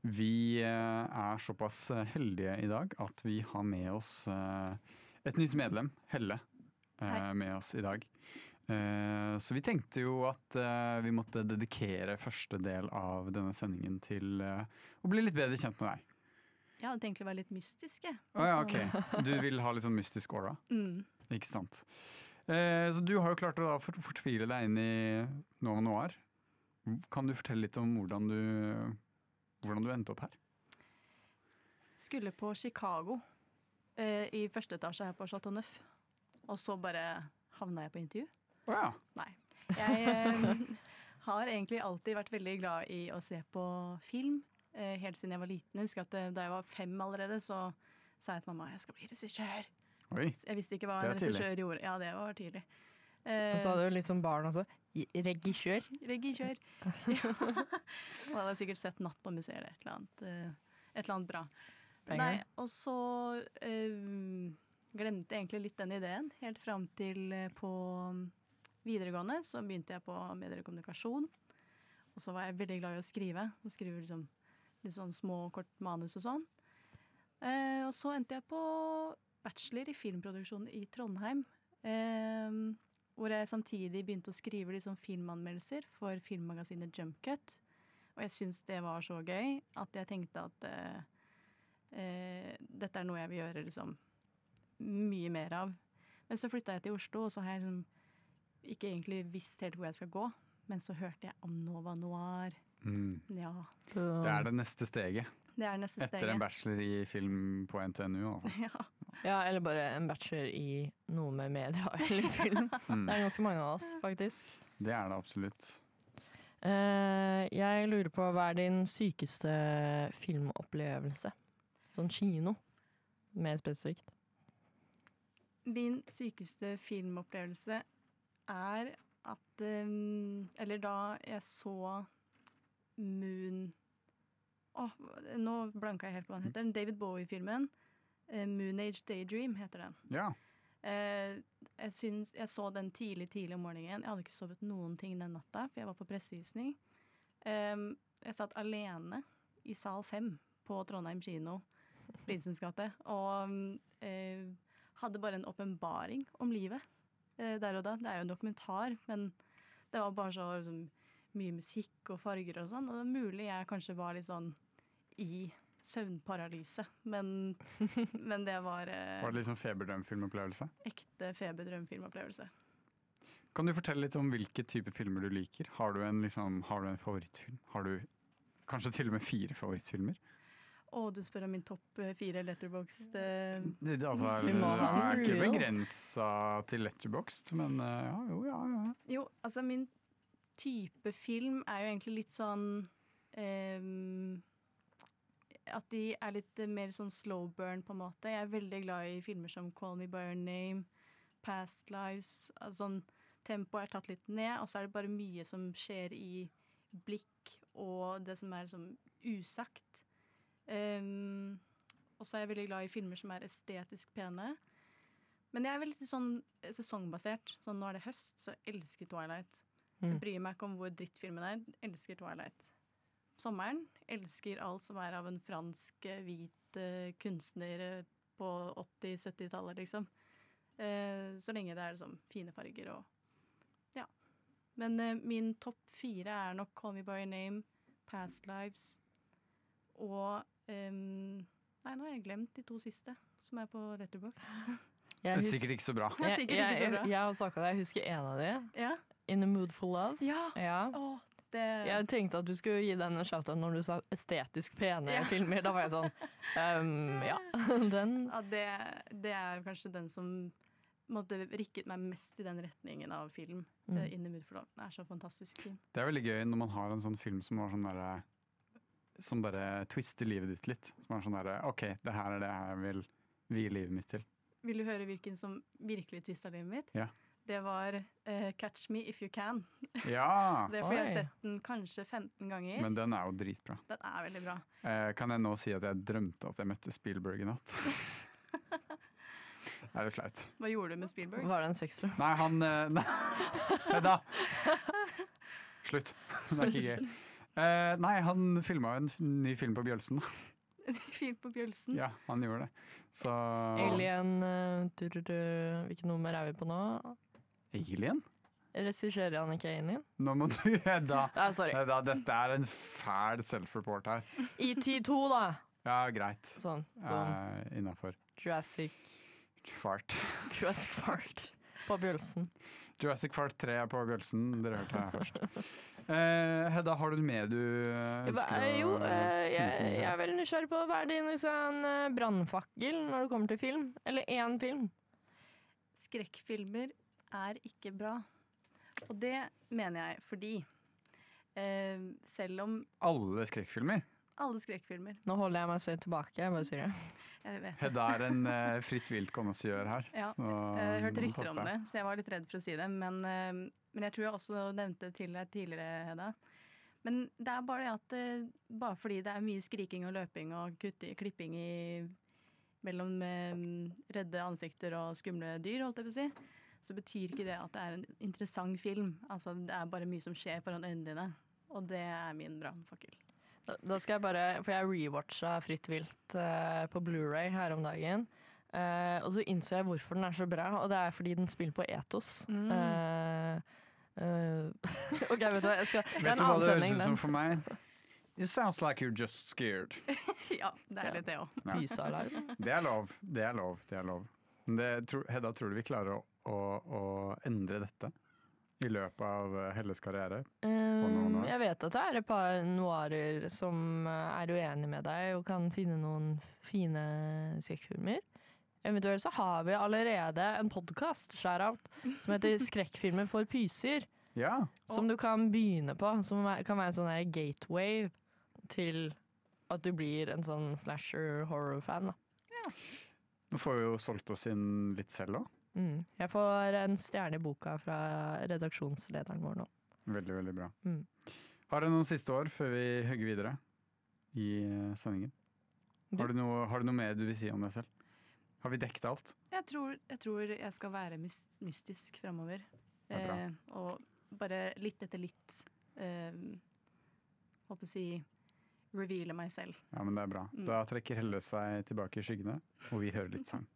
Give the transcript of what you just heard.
Vi er såpass heldige i dag at vi har med oss et nytt medlem, Helle, med oss i dag. Så vi tenkte jo at vi måtte dedikere første del av denne sendingen til å bli litt bedre kjent med deg. Ja, det egentlig var litt mystisk, jeg. Ja, ok. Du vil ha litt sånn mystisk aura? Ikke sant. Så du har jo klart å fortvile deg inn i Nova Noir. Kan du fortelle litt om hvordan du endte opp her? Skulle på Chicago i første etasje her på Chateau Neuf. Og så bare havna jeg på intervju. Ja. Nei. Jeg har egentlig alltid vært veldig glad i å se på film. Helt siden jeg var liten. Jeg husker at da jeg var 5 allerede, så sa jeg til mamma jeg skal bli regissør. Oi, jeg visste ikke hva en regissør gjorde. Ja, det var tidlig. Og så hadde du litt som barn også. Regissør. Regissør. Ja. Og hadde sikkert sett Natt på museet eller et eller annet bra. Nei, og så glemte jeg egentlig litt den ideen. Helt fram til på videregående så begynte jeg på medier og kommunikasjon. Og så var jeg veldig glad i å skrive. Og skrive liksom, litt sånn små, kort manus og sånn. Og så endte jeg på bachelor i filmproduksjon i Trondheim. Hvor jeg samtidig begynte å skrive litt sånn filmanmeldelser for filmmagasinet Jump Cut. Og jeg syntes det var så gøy at jeg tenkte at dette er noe jeg vil gjøre liksom mye mer av. Men så flyttet jeg til Oslo, og så har jeg liksom ikke egentlig visst helt hvor jeg skal gå. Men så hørte jeg om Nova Noir. Ja. Det er det neste steget. Det er neste steget. Etter en bachelor i film på NTNU. Altså. Ja, eller bare en bachelor i noe med media eller film. Det er ganske mange av oss, faktisk. Det er det absolutt. Jeg lurer på, hva er din sykeste filmopplevelse? Sånn kino, mer spesifikt. Min sykeste filmopplevelse er at eller da jeg så Moon nå blanka jeg helt på hva den heter. David Bowie-filmen Moon Age Daydream heter den. Ja. Jeg så den tidlig om morgenen. Jeg hadde ikke sovet noen ting den natta, for jeg var på pressevisning. Jeg satt alene i sal 5 på Trondheim kino, Prinsens gate, og hadde bare en åpenbaring om livet der og da. Det er jo en dokumentar, men det var bare så liksom, mye musikk og farger og sånn, og det er mulig jeg kanskje var litt sånn i søvnparalyse, men det var Var det liksom feberdrømfilmopplevelse? Ekte feberdrømfilmopplevelse. Kan du fortelle litt om hvilke type filmer du liker? Har du en favorittfilm? Har du kanskje til og med 4 favorittfilmer? Du spør om min topp 4 Letterboxd. Det er ikke begrenset til Letterboxd, men ja. Jo, altså min type film er jo egentlig litt sånn at de er litt mer sånn slow burn på en måte. Jeg er veldig glad i filmer som Call Me By Your Name, Past Lives. Sånn, tempoet er tatt litt ned, og så er det bare mye som skjer i blikk og det som er sånn usagt. Og så er jeg veldig glad i filmer som er estetisk pene. Men jeg er veldig sånn sesongbasert. Sånn nå er det høst, så jeg elsker Twilight. Jeg bryr meg ikke om hvor dritt filmen er. Jeg elsker Twilight. Sommeren elsker alt som er av en fransk hvit kunstner på 80-70-tallet, liksom. Så lenge det er liksom fine farger og ja. Men min topp 4 er nok Call Me By Your Name, Past Lives og nei, nå har jeg glemt de 2 siste som er på Letterboxd. Det er sikkert ikke så bra. Jeg og Saka, jeg husker en av de. Ja. In the Mood for Love. Ja. Jeg tenkte at du skulle gi den en shout-out når du sa estetisk pene filmer. Da var jeg sånn, den. Ja, det er kanskje den som måtte rikket meg mest i den retningen av film. In the Mood for Love. Den er så fantastisk fin. Det er veldig gøy når man har en sånn film som har sånn der, som bare twister livet ditt litt. Som er sånn der, ok, det her er det jeg vil vie livet mitt til. Vil du høre hvilken som virkelig twistet livet mitt? Ja. Det var Catch Me If You Can. Ja! Det er fordi jeg har sett den kanskje 15 ganger. Men den er jo dritbra. Den er veldig bra. Kan jeg nå si at jeg drømte at jeg møtte Spielberg i natt? Det er litt flaut. Hva gjorde du med Spielberg? Var det en sexdrøm? Nei, Nei da! Slutt. Det er ikke gøy. Nei, han filma en ny film på Bjølsen. Film på Bjølsen. Ja, han gjorde det. Så Alien hvilket nummer er vi på nå? Alien? Regisserer han ikke Alien? Nå må du Hedda. Sorry. Hedda, dette er en fæl self-report her. ET2, da. Ja, greit. Sånn. Innafor. Jurassic Fart. Fart på Bjølsen. Jurassic Fart 3 er på Bjølsen. Dere hørte det her først. Hedda, har du mer du ønsker Jo, jeg er veldig nysgjerrig på hva er din liksom, brannfakkel når det kommer til film? Eller én film? Skrekkfilmer er ikke bra. Og det mener jeg fordi selv om Alle skrekkfilmer? alle skrekkfilmer Nå holder jeg meg selv tilbake, jeg bare sier det. Jeg vet det. Hedda er en Fritz Wildt-konnoisseur her. Ja, så jeg hørte pass rykter om deg. det, så jeg var litt redd for å si det. Men jeg tror jeg også nevnte det til deg tidligere, Hedda. Men det er bare det at bare fordi det er mye skriking og løping og klipping mellom redde ansikter og skumle dyr, holdt jeg på å si, så betyr ikke det at det er en interessant film. Altså, det er bare mye som skjer foran øynene dine, og det er min brannfakkel. Da skal jeg bare, for jeg rewatcha Fritt vilt på Blu-ray her om dagen. Og så innså jeg hvorfor den er så bra, og det er fordi den spiller på Ethos. Ok, vet du hva, det er Vet en du hva annen det høres sending. ut som for meg? It sounds like you're just scared. Ja, det er litt det òg. Ja. Pysealarm. Det er lov. Det er lov. Det er lov. Men Hedda, tror du vi klarer å endre dette i løpet av Helles karriere? noen år? Jeg vet at det er et par noirer som er uenige med deg og kan finne noen fine skrekkfilmer. Eventuelt så har vi allerede en podcast, shout-out, som heter Skrekkfilmer for pyser. Ja. Som du kan begynne på, som kan være en sånn der gateway til at du blir en sånn slasher-horror-fan. Nå får vi jo solgt oss inn litt selv òg. Jeg får en stjerne i boka fra redaksjonslederen vår nå. Veldig, veldig bra. Har du noen siste år før vi hugger videre i sendingen? Har du noe mer du vil si om deg selv? Har vi dekket alt? Jeg tror jeg skal være mystisk fremover. Det er bra. Og bare litt etter litt håper å si reveale meg selv. Ja, men det er bra. Da trekker Helle seg tilbake i skyggene, og vi hører litt sang.